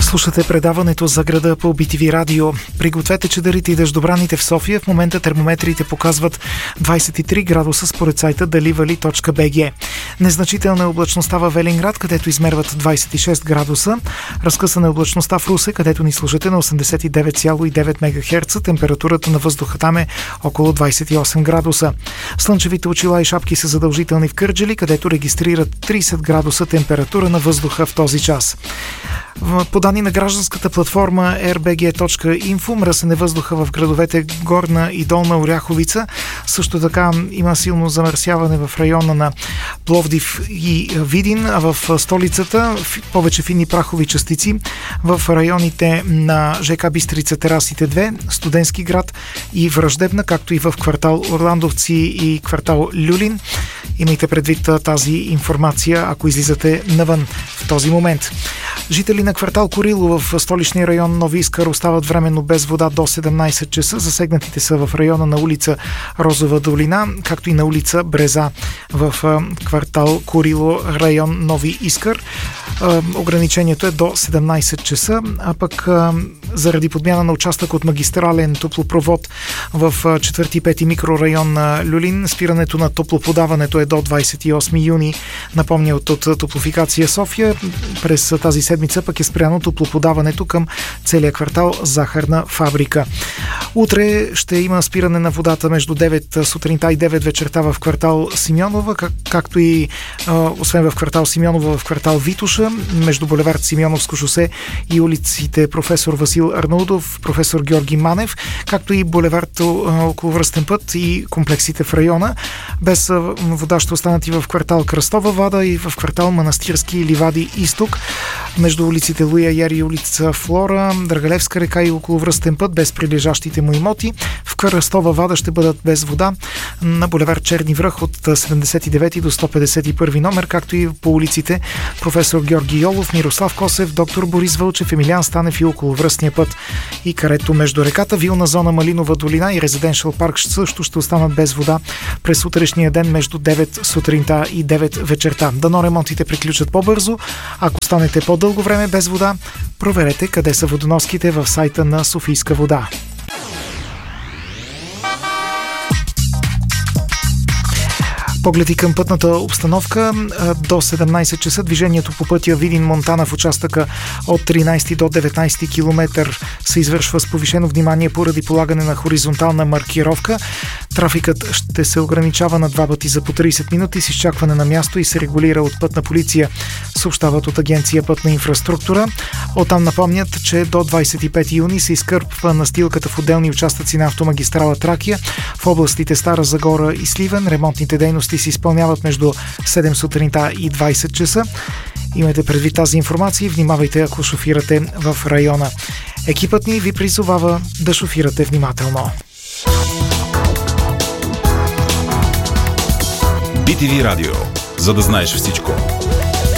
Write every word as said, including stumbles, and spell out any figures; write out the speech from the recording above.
Слушате предаването за града по Би Ти Ви радио. Пригответе чадърите и дъждобраните в София. В момента термометрите показват двадесет и три градуса според сайта даливали точка би джи. Незначителна е облачността във Велинград, където измерват двадесет и шест градуса. Разкъсана е облачността в Русе, където ни слушате на осемдесет и девет цяло и девет мегахерца. Температурата на въздуха там е около двадесет и осем градуса. Слънчевите очила и шапки са задължителни в Кърджали, където регистрират тридесет градуса температура на въздуха в този час. По данни на гражданската платформа ер би джи точка инфо, мръсен е въздуха в градовете Горна и Долна Оряховица. Също така има силно замърсяване в района на Пловдив и Видин, а в столицата повече фини прахови частици в районите на ЖК Бистрица, Терасите две, Студентски град и Враждебна, както и в квартал Орландовци и квартал Люлин. Имайте предвид тази информация, ако излизате навън в този момент. Жители на квартал Корило в столичния район Нови Искър остават временно без вода до седемнадесет часа. Засегнатите са в района на улица Розова долина, както и на улица Бреза в квартал Корило, район Нови Искър. Ограничението е до седемнадесет часа, а пък заради подмяна на участък от магистрален топлопровод в четвърти и пети микрорайон на Люлин, спирането на топлоподаването е до двадесет и осми юни. Напомня от, от Топлофикация София. През тази седмица пък е спряно топлоподаването към целия квартал Захарна фабрика. Утре ще има спиране на водата между девет сутринта и девет вечерта в квартал Симеонова, как, както и а, освен в квартал Симеонова, в квартал Витоша, между булевард Симеоновско шосе и улиците Професор Васил Арнаудов, Професор Георги Манев, както и булевард Околовръстен път и комплексите в района. Без вода ще останат и в квартал Кръстова вада и в квартал Манастирски ливади изток, между улиците Луя Яри и улица Флора, Драгалевска река и Околовръстен път без прилежащите му имоти. В Кръстова вада ще бъдат без вода на булевард Черни връх от седемдесет и девети до сто петдесет и първи номер, както и по улиците Професор Георги Йолов, Мирослав Косев, доктор Борис Вълчев, Емилиан Станев и Околовръстния път и карето между реката. Вилна зона Малинова долина и Резиденшъл парк също ще останат без вода през утрешния ден между девет сутринта и девет вечерта. Дано ремонтите приключат по-бързо. Ако станете по-дълго време без вода, проверете къде са водоноските в сайта на Софийска вода. Погледи към пътната обстановка. До седемнадесет часа движението по пътя Видин-Монтана в участъка от тринадесети до деветнадесети километър се извършва с повишено внимание поради полагане на хоризонтална маркировка. Трафикът ще се ограничава на два пъти за по тридесет минути с изчакване на място и се регулира от Пътна полиция, съобщават от Агенция Пътна инфраструктура. Оттам напомнят, че до двадесет и пети юни се изкърпва настилката в отделни участъци на автомагистрала Тракия в областите Стара Загора и Сливен. Ремонтните дейности се изпълняват между седем сутринта и двадесет часа. Имайте предвид тази информация и внимавайте, ако шофирате в района. Екипът ни ви призовава да шофирате внимателно. Би Ти Ви радио, за да знаеш всичко.